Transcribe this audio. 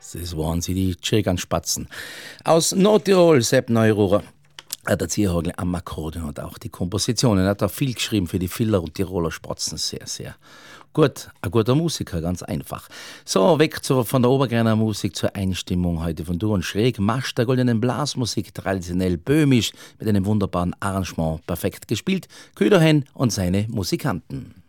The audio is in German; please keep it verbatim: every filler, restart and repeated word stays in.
Das waren sie, die Tschirgern-Spatzen. Aus Nordtirol, Sepp Neururer. Der Zierhagel am Akkordeon und auch die Kompositionen. Er hat auch viel geschrieben für die Viller und Tiroler Spatzen. Sehr, sehr gut. Ein guter Musiker, ganz einfach. So, weg zur, von der Obergreiner Musik zur Einstimmung heute von Dur und Schräg. Marsch der goldenen Blasmusik, traditionell böhmisch, mit einem wunderbaren Arrangement, perfekt gespielt. Köderhen und seine Musikanten.